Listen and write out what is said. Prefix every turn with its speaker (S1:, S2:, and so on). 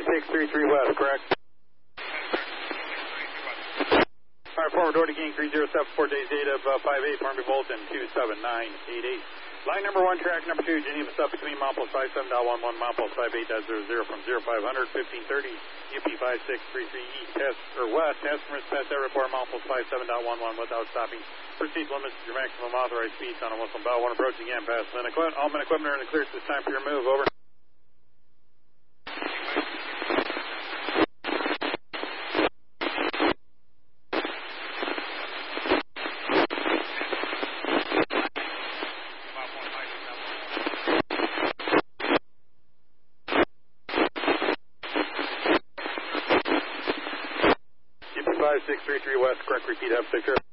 S1: 5633 West, correct? Alright, forward door to gain 307, 4 days data of 58, Farmby Bolton 27988. Line number 1, track number 2, Geneva stop between Mountpost 57.11, Mountpost 58.00 from 0500, 1530, UP 5633 east, west, Hesperus, past that report, Mountpost 57.11 without stopping. Proceed limits to your maximum authorized speeds on a Wilson Bow. One approach again, past Min equipment. All Min equipment are in the clear at this time for your move, over. UP 5633 west, correct, repeat, have 6